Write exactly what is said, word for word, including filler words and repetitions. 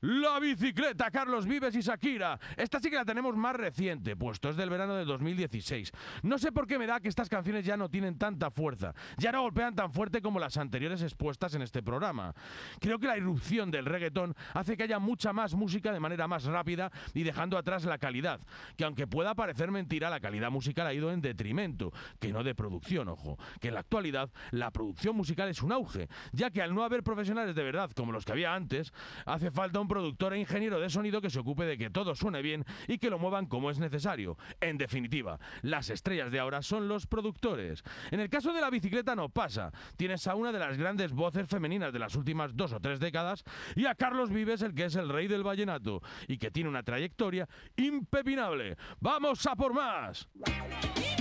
La bicicleta, Carlos Vives y Shakira. Esta sí que la tenemos más reciente, puesto es del verano de dos mil dieciséis. No sé por qué me da que estas canciones ya no tienen tanta fuerza, ya no golpean tan fuerte como las anteriores expuestas en este programa. Creo que la irrupción del reggaetón hace que haya mucha más música de manera más rápida y dejando atrás la calidad, que aunque pueda parecer mentira, la calidad musical ha ido en detrimento, que no de producción, ojo, que en la actualidad la producción musical es un auge, ya que al no haber profesionales de verdad como los que había antes, hace falta un productor e ingeniero de sonido que se ocupe de que todo suene bien y que lo muevan como es necesario. En definitiva, las estrellas de ahora son los productores. En el caso de la bicicleta no pasa. Tienes a una de las grandes voces femeninas de las últimas dos o tres décadas y a Carlos Vives, el que es el rey del vallenato y que tiene una trayectoria impepinable. ¡Vamos a por más!